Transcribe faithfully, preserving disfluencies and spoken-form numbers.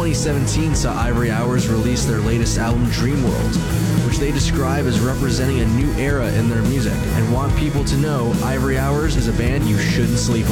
twenty seventeen saw Ivory Hours release their latest album, Dreamworld, which they describe as representing a new era in their music and want people to know Ivory Hours is a band you shouldn't sleep